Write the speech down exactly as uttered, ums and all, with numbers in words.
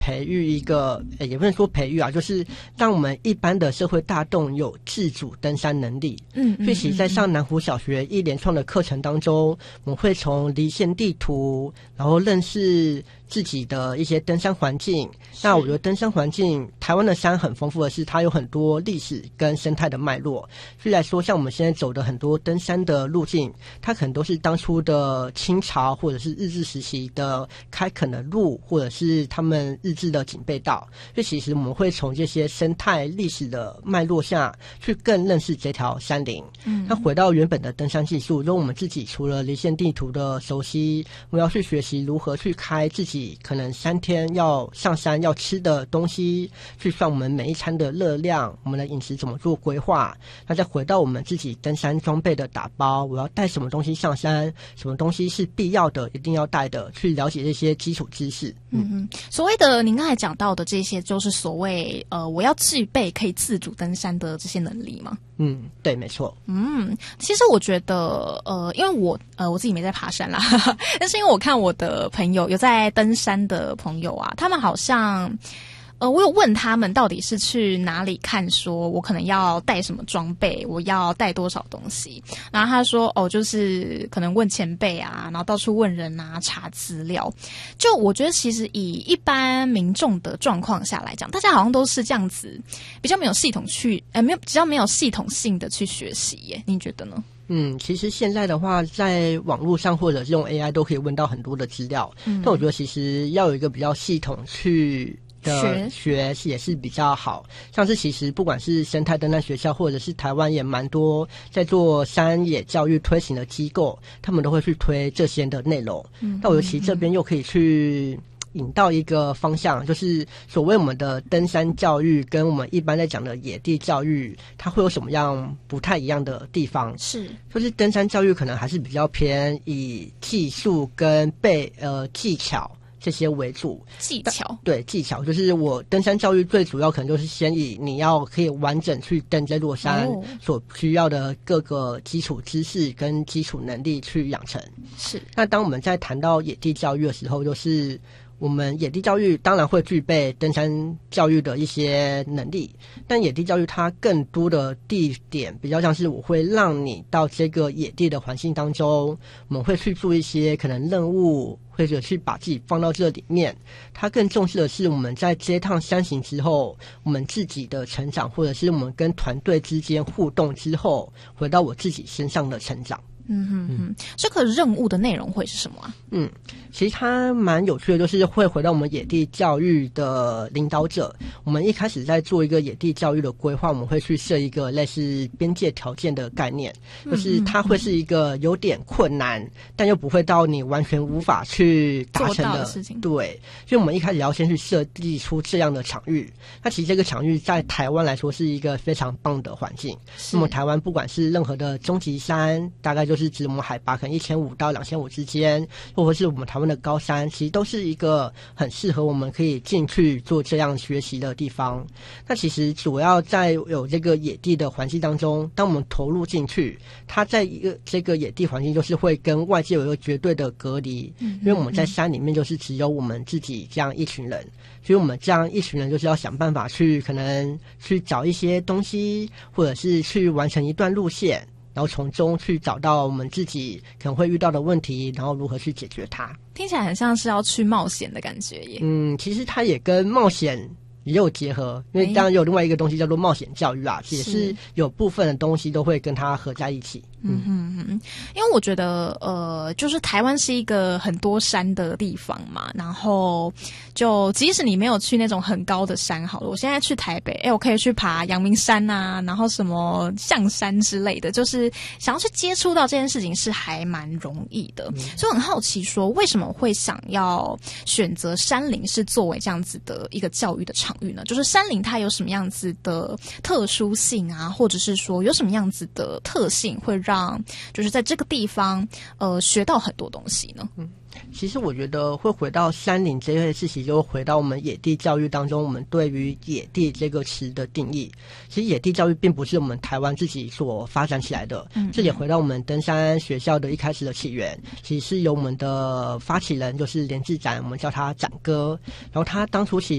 培育一个，欸、也不能说培育啊，就是让我们一般的社会大众有自主登山能力。嗯，所以其实在上南湖小学一连串的课程当中，我们会从离线地图，然后认识自己的一些登山环境。那我觉得登山环境，台湾的山很丰富的是，它有很多历史跟生态的脉络。所以来说，像我们现在走的很多登山的路径，它可能都是当初的清朝或者是日治时期的开垦的路，或者是他们日治的警备道。所以其实我们会从这些生态历史的脉络下去更认识这条山林。嗯，那回到原本的登山技术，就我们自己除了离线地图的熟悉，我们要去学习如何去开自己可能三天要上山要吃的东西，去算我们每一餐的热量，我们的饮食怎么做规划。那再回到我们自己登山装备的打包，我要带什么东西上山，什么东西是必要的一定要带的，去了解这些基础知识。 嗯嗯，所谓的您刚才讲到的这些，就是所谓呃我要具备可以自主登山的这些能力吗？ 嗯，对，没错。 嗯，其实我觉得，呃，因为我呃我自己没在爬山啦，呵呵，但是因为我看我的朋友有在登山的朋友啊，他们好像。呃，我有问他们到底是去哪里看，说我可能要带什么装备，我要带多少东西。然后他说，哦，就是可能问前辈啊，然后到处问人啊，查资料。就我觉得其实以一般民众的状况下来讲，大家好像都是这样子，比较没有系统去，呃，没有比较没有系统性的去学习耶。你觉得呢？ 嗯，其实现在的话，在网络上或者是用 A I 都可以问到很多的资料。嗯，但我觉得其实要有一个比较系统去。的学也是比较好，像是其实不管是生态登山学校，或者是台湾也蛮多在做山野教育推行的机构，他们都会去推这些的内容。嗯，那我其实这边又可以去引到一个方向，就是所谓我们的登山教育跟我们一般在讲的野地教育，它会有什么样不太一样的地方？是，就是登山教育可能还是比较偏以技术跟背呃技巧。这些为主， 技巧对技巧就是我登山教育最主要可能就是先以你要可以完整去登这座山所需要的各个基础知识跟基础能力去养成。是，那当我们在谈到野地教育的时候，就是我们野地教育当然会具备登山教育的一些能力，但野地教育它更多的地点比较像是我会让你到这个野地的环境当中，我们会去做一些可能任务，或者去把自己放到这里面。它更重视的是我们在这一趟山行之后，我们自己的成长，或者是我们跟团队之间互动之后，回到我自己身上的成长。 嗯哼哼，这个任务的内容会是什么啊？ 嗯，其实它蛮有趣的，就是会回到我们野地教育的领导者。我们一开始在做一个野地教育的规划，我们会去设一个类似边界条件的概念，就是它会是一个有点困难，但又不会到你完全无法去达成 的, 的事情。 对，所以我们一开始要先去设计出这样的场域。那其实这个场域在台湾来说是一个非常棒的环境。那么台湾不管是任何的终极山，大概就是指我们海拔可能一千五到两千五之间，或者是我们台湾的高山，其实都是一个很适合我们可以进去做这样学习的地方。那其实主要在有这个野地的环境当中，当我们投入进去，它在一个这个野地环境就是会跟外界有一个绝对的隔离，嗯嗯嗯，因为我们在山里面就是只有我们自己这样一群人，所以我们这样一群人就是要想办法去可能去找一些东西，或者是去完成一段路线，然后从中去找到我们自己可能会遇到的问题，然后如何去解决它。 听起来很像是要去冒险的感觉耶。 嗯，其实它也跟冒险也有结合，因为当然有另外一个东西叫做冒险教育啊，也是有部分的东西都会跟它合在一起。 嗯哼哼，因为我觉得呃，就是台湾是一个很多山的地方嘛，然后就即使你没有去那种很高的山好了，我现在去台北，哎，我可以去爬阳明山啊，然后什么象山之类的，就是想要去接触到这件事情是还蛮容易的。嗯，所以我很好奇说，为什么会想要选择山林是作为这样子的一个教育的场域呢？就是山林它有什么样子的特殊性啊，或者是说有什么样子的特性会让让就是在这个地方呃学到很多东西呢？ 嗯， 其实我觉得会回到山林这件事情，就回到我们野地教育当中，我们对于野地这个词的定义。其实野地教育并不是我们台湾自己所发展起来的，嗯、这也回到我们登山学校的一开始的起源，其实是由我们的发起人就是连志展，我们叫他展哥，然后他当初其